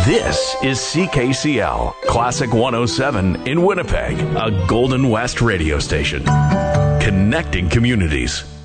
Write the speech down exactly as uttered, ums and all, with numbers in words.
This is C K C L, Classic one oh seven in Winnipeg, a Golden West radio station. Connecting communities.